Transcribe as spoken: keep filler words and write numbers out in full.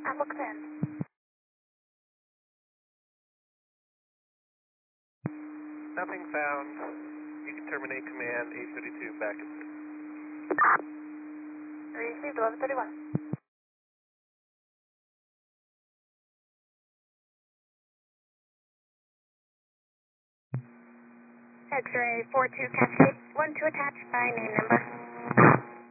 Outlook ten. Nothing found. You can terminate command eight thirty-two back at six. Received eleven thirty-one. X-ray four two Cascade, one two attached by name number.